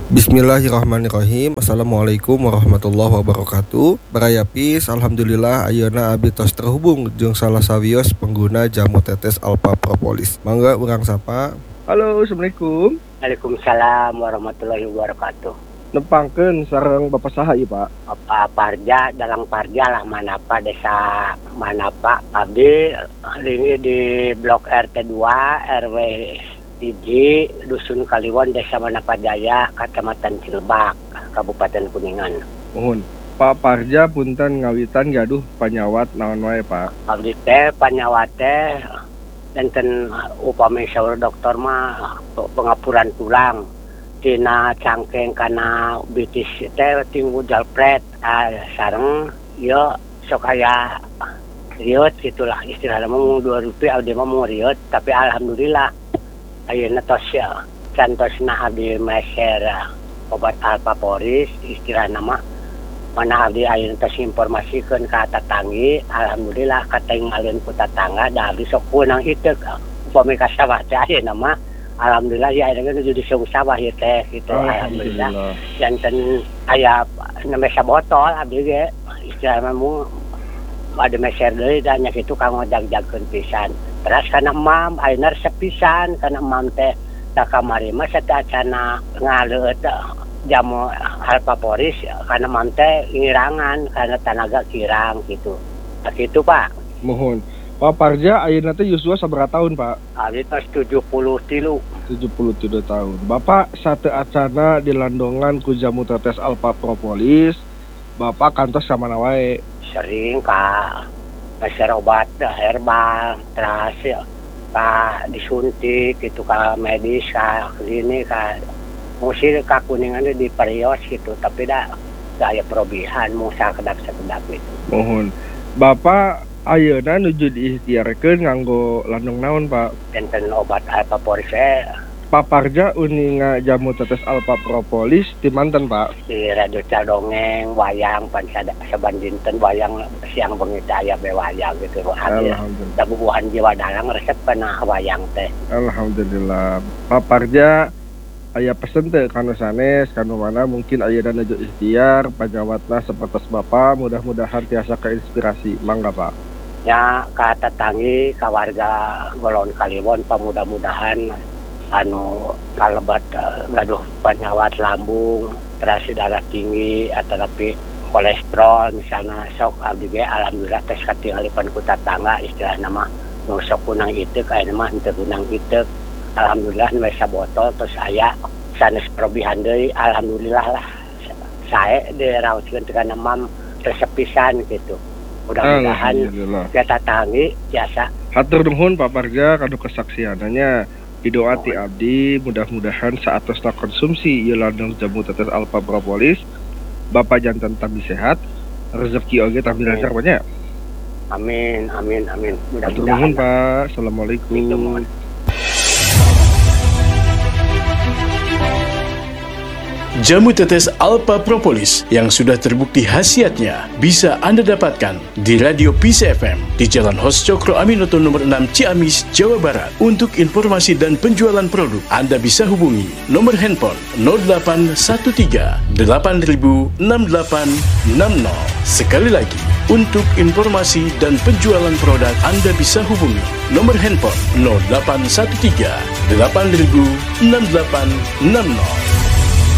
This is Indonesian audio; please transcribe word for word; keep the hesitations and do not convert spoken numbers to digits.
Bismillahirrahmanirrahim. Assalamualaikum warahmatullahi wabarakatuh. Barayapis, alhamdulillah ayeuna abdi tos terhubung jeung salah sawios pengguna jamu tetes Alpha Propolis. Mangga urang sapa. Halo, assalamualaikum. Waalaikumsalam warahmatullahi wabarakatuh. Nepangkeun sareng Bapak saha ieu, Pak? Bapak Parja, dalang Parja lah Manapa, desa Manapa. Abdi ini di Blok R T dua R W Iji, Dusun Kaliwon, Desa Manapa Jaya, Kecamatan Cilebak, Kabupaten Kuningan. Mohon. Pak Parja punten ngawitan gaduh panyawat naon wae, Pak? Abdi teh panyawat teh enten upami saur dokter mah pengapuran tulang tina cangkeng kana bitis teh tinggu jalpret ah, sareng ieu sok aya riot gitulah istilahna mah dua rupiah abdi mah mau riot tapi alhamdulillah ayeuna tos cantosna abdi meser obat Alpha Poris istilahna mah mana abdi ayeuna tos informasikeun ka tatanggi alhamdulillah katinggalieun ku tatangga da abdi sok kunang hideuk upami ka sawah teh ayeuna mah alhamdulillah ya ayeuna geus di sawah ieu teh gitu alhamdulillah janten aya nemesa botol abdi ge istilahna mah ada meser deui da nya kitu kanggo jag-jagkeun pisan. Terus kana mam ayeuna resep pisan kana mam teh da kamari mah satacana ngaleut jamu Alpha Poris kana mam teh ngirangan kana tanaga kirang gitu. Nah, gitu Pak. Mohon. Pak Parja ayeuna teh yuswa sabaraha tahun, Pak? Abdi tos tujuh puluh tilu. tujuh puluh tilu tahun. Bapak sateacana dilandongan ku jamu tetes Alpha Propolis. Bapak kantos ka mana wae? Sering ka meser obat herbal, terus ka disuntik gitu ka medis ka klinik ka musir ka Kuningan di perios gitu tapi dah daya perobihan mau sakedap-sakedap gitu. Mohon. Bapak ayeuna nuju diikhtiarkeun nganggo landong naon, Pak? Enten obat Alpha Poris Pak Parja uninga jamu tetes Alpha Propolis di manten, Pak? di radio Cadongeng wayang pan saban dinten wayang siang bengi aya be wayang gitu hadir da bubuhan jiwa dalang resep kana wayang teh. Alhamdulillah. Pak Parja aya pesen teh kanu sanes kanu mana mungkin ayeuna nuju ikhtiar panyawatna sapertos Bapak mudah-mudahan tiasa keinspirasi. Mangga, Pak. Ya ka tetanggi ka warga Golon Kaliwon pamudah-mudahan anu kalebat uh, gaduh penyawat lambung, terus darah tinggi atau tapi kolesterol misalnya sok abdi ge alhamdulillah tes katingalieun ku tatangga istilahna mah nu sok kunang iteuk aya mah henteu kunang iteuk alhamdulillah nu sabotol terus aya sanes perobihan deui alhamdulillah lah sae diraoskeun teh kana mam resep pisan gitu. Mudah-mudahan ya tatanggi biasa. Hatur nuhun Pak Parja kanu kesaksiananya. Doa ti abdi mudah-mudahan saatosna konsumsi ieu landung jamu tetes Alpha Propolis Bapak janten tambi sehat rezeki oge tambi lancar banyak. Amin amin amin mudah-mudahan. Pak. Assalamualaikum. Jamu tetes Alpha Propolis yang sudah terbukti khasiatnya bisa Anda dapatkan di Radio Peace F M di Jalan Hos Cokro Aminoto nomor enam Ciamis, Jawa Barat. Untuk informasi dan penjualan produk, Anda bisa hubungi nomor handphone nol delapan satu tiga delapan nol enam delapan enam nol. Sekali lagi, untuk informasi dan penjualan produk, Anda bisa hubungi nomor handphone nol delapan satu tiga delapan nol enam delapan enam nol.